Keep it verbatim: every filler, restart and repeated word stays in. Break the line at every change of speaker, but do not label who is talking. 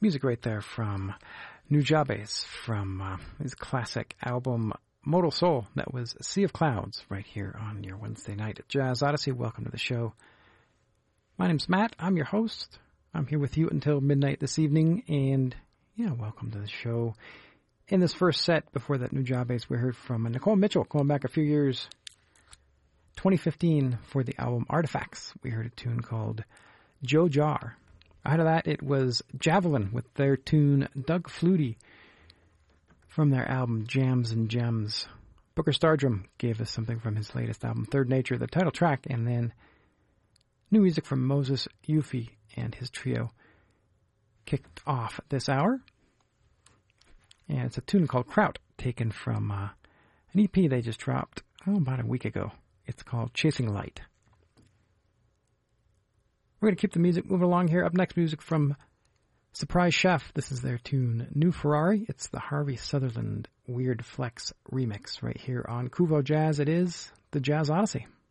Music right there from Nujabes from uh, his classic album Modal Soul. That was Sea of Clouds right here on your Wednesday night at Jazz Odyssey. Welcome to the show. My name's Matt. I'm your host. I'm here with you until midnight this evening, and yeah, welcome to the show. In this first set, before that Nujabes, we heard from Nicole Mitchell, going back a few years, twenty fifteen, for the album Artifacts. We heard a tune called Joe Jar. Out of that, it was Javelin with their tune Doug Flutie from their album Jams and Gems. Booker Stardrum gave us something from his latest album, Third Nature, the title track, and then new music from Moses Yufi and his trio kicked off this hour. And it's a tune called Kraut, taken from uh, an E P they just dropped oh, about a week ago. It's called Chasing Light. We're going to keep the music moving along here. Up next, music from Surprise Chef. This is their tune, New Ferrari. It's the Harvey Sutherland Weird Flex remix right here on Kuvo Jazz. It is the Jazz Odyssey.